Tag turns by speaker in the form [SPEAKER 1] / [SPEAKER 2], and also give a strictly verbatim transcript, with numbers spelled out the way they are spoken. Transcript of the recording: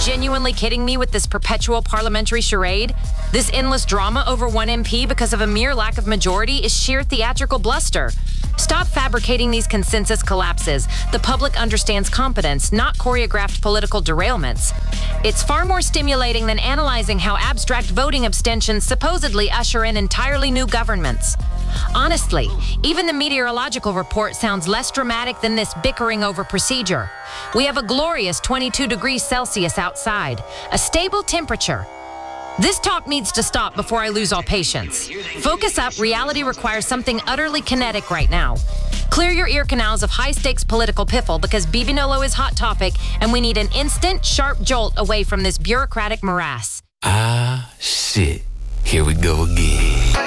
[SPEAKER 1] genuinely kidding me with this perpetual parliamentary charade? This endless drama over one M P because of a mere lack of majority is sheer theatrical bluster. Stop fabricating these consensus collapses. The public understands competence, not choreographed political derailments. It's far more stimulating than analyzing how abstract voting abstentions supposedly usher in entirely new governments. Honestly, even the meteorological report sounds less dramatic than this bickering over procedure. We have a glorious twenty-two degrees Celsius outside, a stable temperature. This talk needs to stop before I lose all patience. Focus up. Reality requires something utterly kinetic right now. Clear your ear canals of high-stakes political piffle because Bibinolo is hot topic and we need an instant, sharp jolt away from this bureaucratic morass.
[SPEAKER 2] Ah, shit. Here we go again.